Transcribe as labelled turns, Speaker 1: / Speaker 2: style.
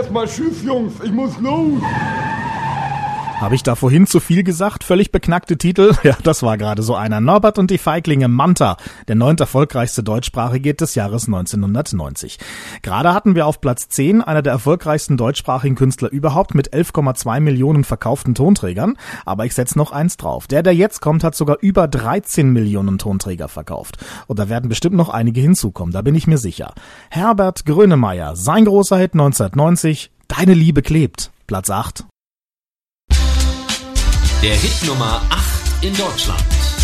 Speaker 1: erstmal tschüss, Jungs, ich muss los.
Speaker 2: Habe ich da vorhin zu viel gesagt? Völlig beknackte Titel? Ja, das war gerade so einer. Norbert und die Feiglinge, Manta, der 9. erfolgreichste deutschsprachige des Jahres 1990. Gerade hatten wir auf Platz 10 einer der erfolgreichsten deutschsprachigen Künstler überhaupt mit 11,2 Millionen verkauften Tonträgern. Aber ich setze noch eins drauf. Der jetzt kommt, hat sogar über 13 Millionen Tonträger verkauft. Und da werden bestimmt noch einige hinzukommen, da bin ich mir sicher. Herbert Grönemeyer, sein großer Hit 1990, Deine Liebe klebt, Platz 8.
Speaker 3: Der Hit Nummer 8 in Deutschland.